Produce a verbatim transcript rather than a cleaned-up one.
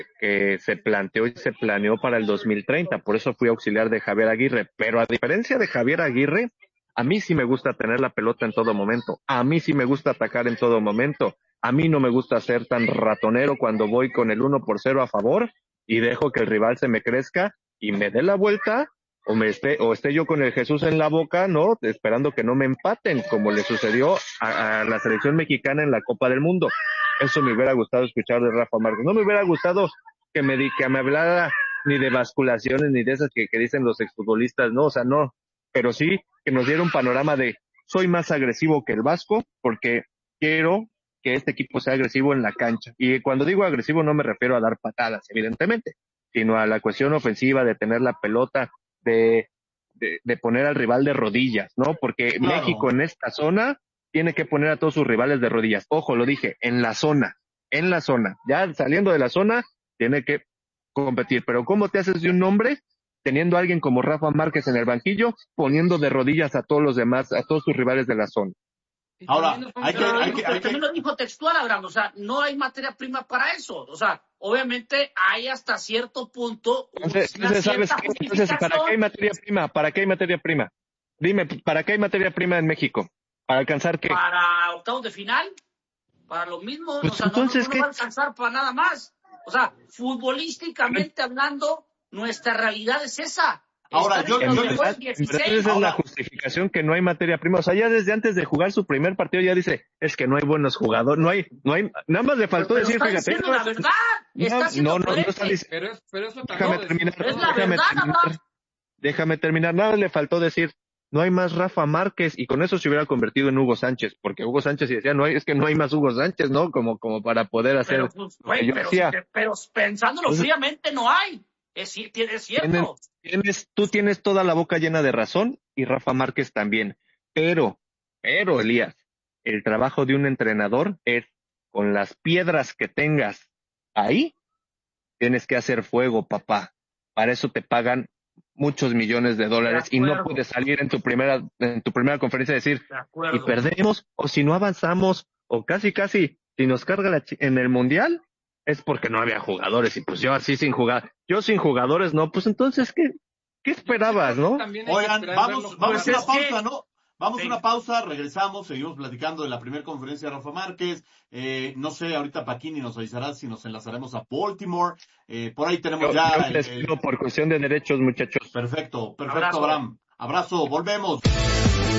que se planteó y se planeó para el dos mil treinta, por eso fui auxiliar de Javier Aguirre, pero a diferencia de Javier Aguirre, a mí sí me gusta tener la pelota en todo momento, a mí sí me gusta atacar en todo momento, a mí no me gusta ser tan ratonero cuando voy con el uno por cero a favor y dejo que el rival se me crezca y me dé la vuelta o me esté o esté yo con el Jesús en la boca, ¿no? Esperando que no me empaten, como le sucedió a, a la selección mexicana en la Copa del Mundo. Eso me hubiera gustado escuchar de Rafa Márquez. No me hubiera gustado que me, di, que me hablara ni de basculaciones ni de esas que, que dicen los exfutbolistas, no, o sea, no, pero sí que nos diera un panorama de soy más agresivo que el Vasco porque quiero que este equipo sea agresivo en la cancha. Y cuando digo agresivo no me refiero a dar patadas, evidentemente, sino a la cuestión ofensiva de tener la pelota, de, de, de poner al rival de rodillas, ¿no? Porque Claro. México en esta zona tiene que poner a todos sus rivales de rodillas. Ojo, lo dije, en la zona, en la zona. Ya saliendo de la zona, tiene que competir. Pero ¿cómo te haces de un hombre teniendo a alguien como Rafa Márquez en el banquillo, poniendo de rodillas a todos los demás, a todos sus rivales de la zona? Ahora, hay que, hay que, hay que... También lo dijo textual, Abraham, o sea, no hay materia prima para eso. O sea, obviamente hay hasta cierto punto entonces, una entonces, ¿sabes cierta qué? Entonces, ¿para qué hay materia prima? ¿Para qué hay materia prima? Dime, ¿para qué hay materia prima en México? ¿Para alcanzar qué? Para octavos de final, para lo mismo, Pues o sea, entonces, no, no, no ¿qué? va a alcanzar para nada más. O sea, futbolísticamente hablando, nuestra realidad es esa. Ahora, yo, En yo verdad, les... en verdad esa es la justificación que no hay materia prima. O sea, ya desde antes de jugar su primer partido ya dice, es que no hay buenos jugadores, no hay, no hay, nada más le faltó pero, pero decir, está fíjate. diciendo la verdad, está No, no, no, no está diciendo. Pero, es, pero eso Déjame también terminar, es la déjame verdad, terminar, Abraham. déjame terminar. Nada le faltó decir, no hay más Rafa Márquez, y con eso se hubiera convertido en Hugo Sánchez, porque Hugo Sánchez y decía, no hay, es que no hay más Hugo Sánchez, ¿no? Como, como para poder hacer Pero, pues, lo que güey, yo pero, hacía. si te- pero pensándolo Entonces, fríamente no hay. Es, ci- es cierto. Tienes, tienes, tú tienes toda la boca llena de razón y Rafa Márquez también. Pero, pero, Elías, el trabajo de un entrenador es, con las piedras que tengas ahí, tienes que hacer fuego, papá. Para eso te pagan muchos millones de dólares De y no acuerdo. puedes salir en tu primera, en tu primera conferencia y decir, De y acuerdo. perdemos, o si no avanzamos, o casi casi, si nos carga la chi- en el mundial, es porque no había jugadores, y pues yo así sin jugar, yo sin jugadores, no, pues entonces, ¿qué, qué esperabas, no? También hay que Oigan, esperar vamos, verlo vamos Pues a una es que- pausa, ¿no? Vamos a Sí. una pausa, regresamos, seguimos platicando de la primera conferencia de Rafa Márquez. Eh, no sé, ahorita Paquini nos avisará si nos enlazaremos a Baltimore. Eh, por ahí tenemos Yo, ya... yo el- les el- pido por cuestión de derechos, muchachos. Perfecto, perfecto, Abrazo. Abraham. Abrazo, volvemos.